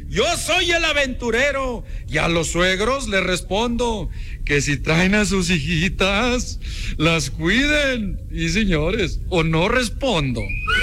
yo soy el aventurero. Y a los suegros les respondo que si traen a sus hijitas, las cuiden. Y señores, o no respondo.